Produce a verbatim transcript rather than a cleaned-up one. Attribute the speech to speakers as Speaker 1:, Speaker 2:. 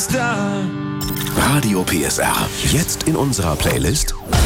Speaker 1: Rockstar.
Speaker 2: Radio P S R. Jetzt in unserer Playlist